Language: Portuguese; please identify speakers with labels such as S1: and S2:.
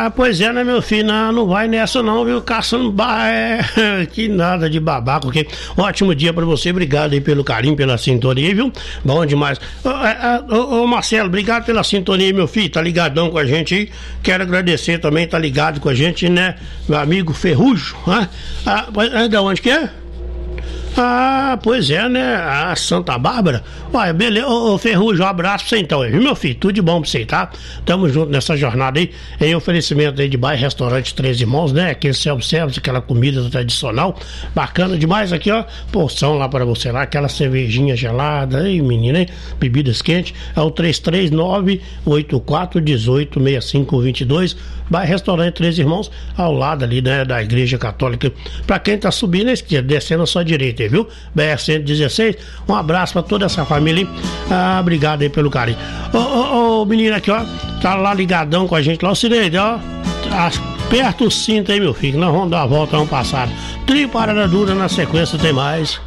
S1: Pois é, né, meu filho? Não vai nessa não, viu? Caçando que nada de babaca, ok? Ótimo dia pra você, obrigado aí pelo carinho, pela sintonia, viu? Bom demais. Ô Marcelo, obrigado pela sintonia, meu filho, tá ligadão com a gente aí. Quero agradecer também, tá ligado com a gente, né? Meu amigo Ferrujo, né? Da onde que é? Pois é, né? A Santa Bárbara. Olha, beleza. Ô Ferrugem, um abraço pra você então, viu, meu filho? Tudo de bom pra você, tá? Tamo junto nessa jornada aí. Em oferecimento aí de bairro, restaurante Três Irmãos, né? Aquele self-service, aquela comida tradicional. Bacana demais aqui, ó. Porção lá pra você lá, aquela cervejinha gelada. Aí, menina, hein? Bebidas quentes. É o 339-8418-6522. Bairro, restaurante Três Irmãos, ao lado ali, né? Da Igreja Católica. Pra quem tá subindo à esquerda, descendo a sua direita, viu? BR-116, um abraço pra toda essa família, hein? Obrigado aí pelo carinho. Ô, menino aqui, ó, tá lá ligadão com a gente lá, o Cineide, ó, aperta o cinto aí, meu filho, nós vamos dar uma volta, vamos passar. Trio Parada Dura, na sequência tem mais.